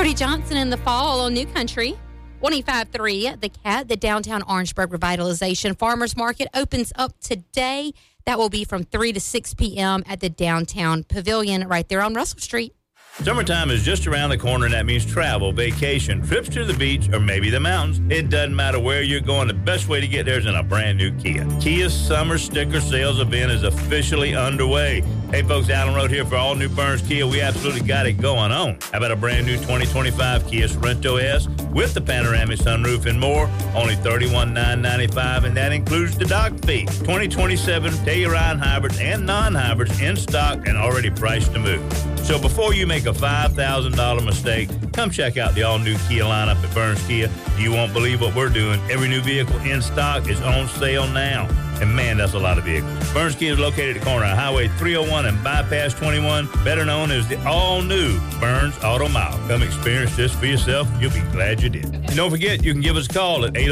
Cody Johnson in the fall on New Country. 25.3, The Cat, the downtown Orangeburg Revitalization Farmers Market opens up today. That will be from 3 to 6 p.m. at the Downtown Pavilion right there on Russell Street. Summertime is just around the corner, and that means travel, vacation, trips to the beach, or maybe the mountains. It doesn't matter where you're going. The best way to get there is in a brand new Kia. Kia's Summer Sticker Sales event is officially underway. Hey, folks, Allen Road here for all new Burns Kia. We absolutely got it going on. How about a brand new 2025 Kia Sorento S with the panoramic sunroof and more? Only $31,995, and that includes the dock fee. 2027 Telluride hybrids and non-hybrids in stock and already priced to move. So before you make a $5,000 mistake, come check out the all-new Kia lineup at Burns Kia. You won't believe what we're doing. Every new vehicle in stock is on sale now. And man, that's a lot of vehicles. Burns Kia is located at the corner of Highway 301 and Bypass 21, better known as the all-new Burns Auto Mile. Come experience this for yourself. You'll be glad you did. And don't forget, you can give us a call at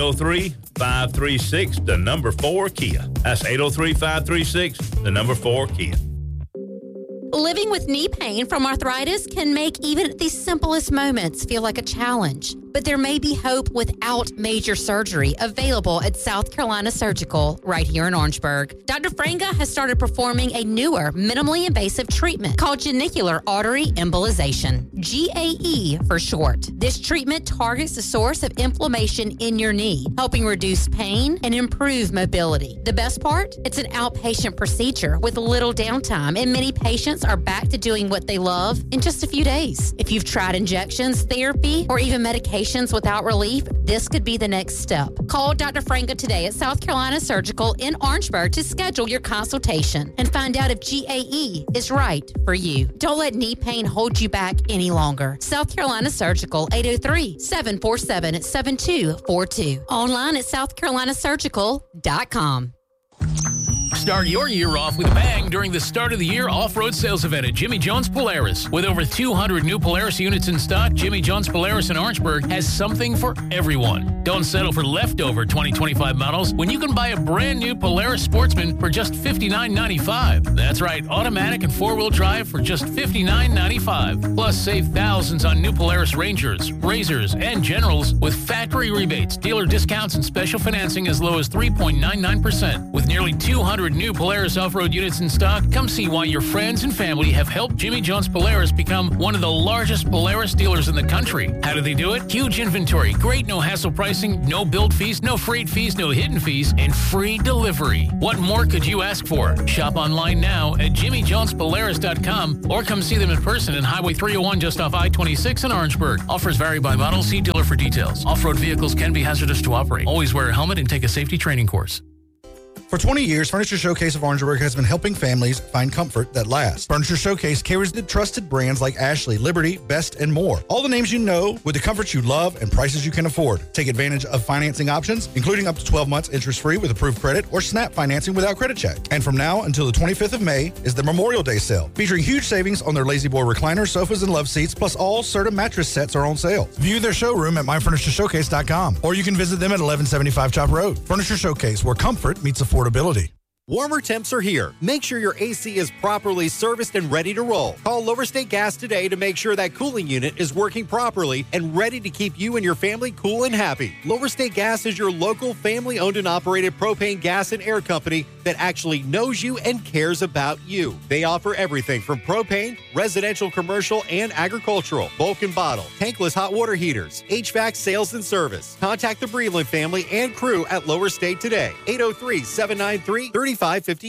803-536-4 Kia. That's 803-536-4 Kia. Living with knee pain from arthritis can make even the simplest moments feel like a challenge. But there may be hope without major surgery available at South Carolina Surgical right here in Orangeburg. Dr. Franga has started performing a newer, minimally invasive treatment called genicular artery embolization, GAE for short. This treatment targets the source of inflammation in your knee, helping reduce pain and improve mobility. The best part? It's an outpatient procedure with little downtime, and many patients are back to doing what they love in just a few days. If you've tried injections, therapy, or even medication without relief, this could be the next step. Call Dr. Franga today at South Carolina Surgical in Orangeburg to schedule your consultation and find out if GAE is right for you. Don't let knee pain hold you back any longer. South Carolina Surgical, 803-747-7242. Online at southcarolinasurgical.com. Start your year off with a bang during the start of the year off-road sales event at Jimmy John's Polaris. With over 200 new Polaris units in stock, Jimmy John's Polaris in Orangeburg has something for everyone. Don't settle for leftover 2025 models when you can buy a brand new Polaris Sportsman for just $59.95. That's right, automatic and four-wheel drive for just $59.95. Plus, save thousands on new Polaris Rangers, Razors, and Generals with factory rebates, dealer discounts, and special financing as low as 3.99%. With nearly 200 new Polaris off-road units in stock, come see why your friends and family have helped Jimmy John's Polaris become one of the largest Polaris dealers in the country. How do they do it? Huge inventory, great no-hassle pricing, no build fees, no freight fees, no hidden fees, and free delivery. What more could you ask for? Shop online now at jimmyjohnspolaris.com or come see them in person in Highway 301 just off I-26 in Orangeburg. Offers vary by model. See dealer for details. Off-road vehicles can be hazardous to operate. Always wear a helmet and take a safety training course. For 20 years, Furniture Showcase of Orangeburg has been helping families find comfort that lasts. Furniture Showcase carries the trusted brands like Ashley, Liberty, Best, and more. All the names you know with the comforts you love and prices you can afford. Take advantage of financing options, including up to 12 months interest-free with approved credit or SNAP financing without credit check. And from now until the 25th of May is the Memorial Day sale, featuring huge savings on their Lazy Boy recliners, sofas, and love seats, plus all Serta mattress sets are on sale. View their showroom at myfurnitureshowcase.com, or you can visit them at 1175 Chop Road. Furniture Showcase, where comfort meets affordability. Warmer temps are here. Make sure your AC is properly serviced and ready to roll. Call Lower State Gas today to make sure that cooling unit is working properly and ready to keep you and your family cool and happy. Lower State Gas is your local family-owned and operated propane gas and air company that actually knows you and cares about you. They offer everything from propane, residential, commercial, and agricultural, bulk and bottle, tankless hot water heaters, HVAC sales and service. Contact the Breland family and crew at Lower State today. 803-793-3558.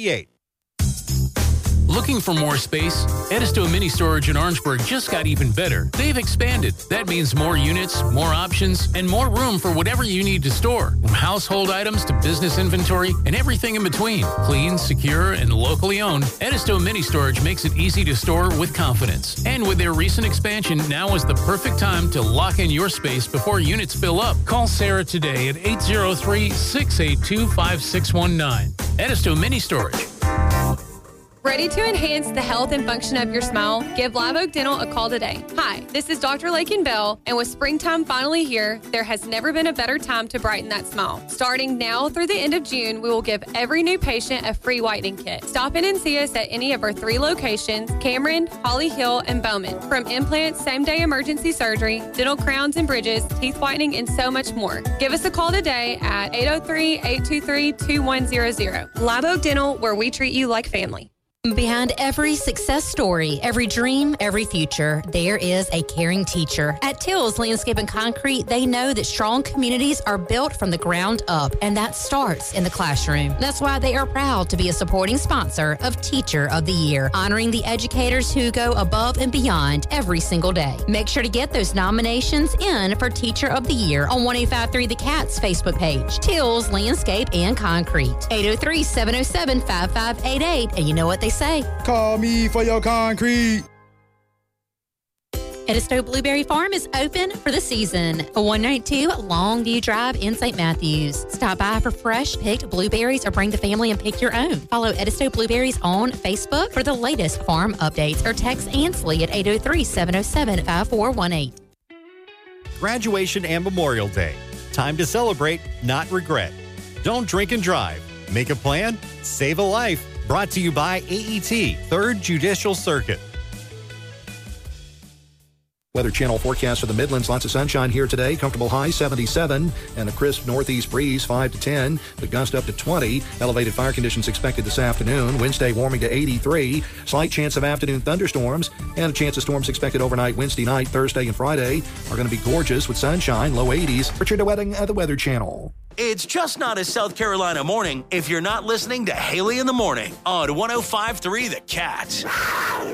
Looking for more space? Edisto Mini Storage in Orangeburg just got even better. They've expanded. That means more units, more options, and more room for whatever you need to store. From household items to business inventory and everything in between. Clean, secure, and locally owned, Edisto Mini Storage makes it easy to store with confidence. And with their recent expansion, now is the perfect time to lock in your space before units fill up. Call Sarah today at 803-682-5619. Edisto Mini Storage. Ready to enhance the health and function of your smile? Give Live Oak Dental a call today. Hi, this is Dr. Lakin Bell, and with springtime finally here, there has never been a better time to brighten that smile. Starting now through the end of June, we will give every new patient a free whitening kit. Stop in and see us at any of our 3 locations, Cameron, Holly Hill, and Bowman. From implants, same-day emergency surgery, dental crowns and bridges, teeth whitening, and so much more. Give us a call today at 803-823-2100. Live Oak Dental, where we treat you like family. Behind every success story, every dream, every future, there is a caring teacher. At Tills Landscape and Concrete, they know that strong communities are built from the ground up, and that starts in the classroom. That's why they are proud to be a supporting sponsor of Teacher of the Year, honoring the educators who go above and beyond every single day. Make sure to get those nominations in for Teacher of the Year on 185.3 The Cat's Facebook page. Tills Landscape and Concrete, 803-707-5588. And you know what they say. Call me for your concrete. Edisto Blueberry Farm is open for the season. 192 Longview Drive in St. Matthews. Stop by for fresh picked blueberries or bring the family and pick your own. Follow Edisto Blueberries on Facebook for the latest farm updates or text Ansley at 803-707-5418. Graduation and Memorial Day. Time to celebrate, not regret. Don't drink and drive. Make a plan, save a life. Brought to you by AET, 3rd Judicial Circuit. Weather Channel forecast for the Midlands. Lots of sunshine here today. Comfortable high 77 and a crisp northeast breeze 5 to 10. The gust up to 20. Elevated fire conditions expected this afternoon. Wednesday warming to 83. Slight chance of afternoon thunderstorms and a chance of storms expected overnight Wednesday night. Thursday and Friday are going to be gorgeous with sunshine, low 80s. Richard DeWetting at the Weather Channel. It's just not a South Carolina morning if you're not listening to Haley in the Morning on 105.3 The Cat.